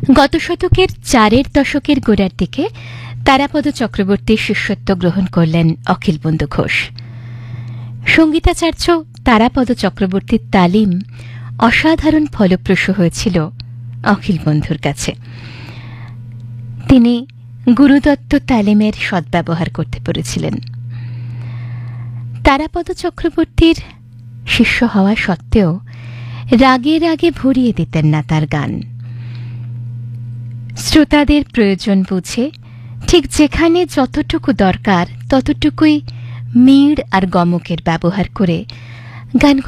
গত শতকের 4-এর দশকের গোড়ার দিকে তারাপদ চক্রবর্তীর শিষ্যত্ব গ্রহণ করলেন অখিলবন্ধু ঘোষ। সঙ্গীতাচার্য তারাপদ চক্রবর্তীর তালিম অসাধারণ ফলপ্রসূ হয়েছিল অখিলবন্ধুর কাছে। তিনি গুরুদত্ত তালিমের সদ্ব্যবহার করতে পেরেছিলেন। তারাপদ চক্রবর্তীর শিষ্য হওয়া সত্ত্বেও রাগে রাগে ভরিয়ে দিতেন না তার গান। শ্রোতাদের প্রয়োজন বুঝে ঠিক যেখানে যতটুকু দরকার ততটুকুই মিড় আর গমকের ব্যবহার করে গান